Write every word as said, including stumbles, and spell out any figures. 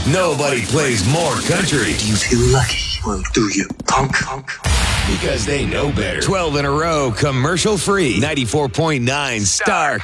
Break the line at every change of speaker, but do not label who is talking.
Nobody plays more country.
Do you feel lucky? Well, do you, punk? punk?
Because they know better. twelve in a row, commercial free. ninety-four point nine Star